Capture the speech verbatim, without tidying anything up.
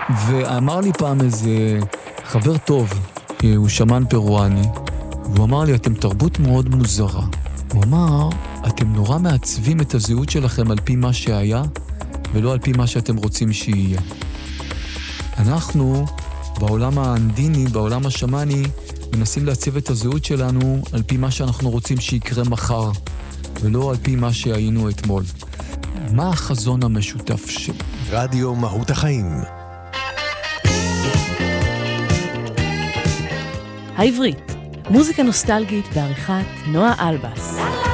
ואמר לי פעם איזה חבר טוב, הוא שמן פרואני, והוא אמר לי, אתם תרבות מאוד מוזרה. הוא אמר, אתם נורא מעצבים את הזהות שלכם על פי מה שהיה, ולא על פי מה שאתם רוצים שיהיה. אנחנו, בעולם האנדיני, בעולם השמני, מנסים להציב את הזהות שלנו על פי מה שאנחנו רוצים שיקרה מחר, ולא על פי מה שהיינו אתמול. מה החזון המשותף של? רדיו מהות החיים. העברית, מוזיקה נוסטלגית בעריכת נועה אלבס.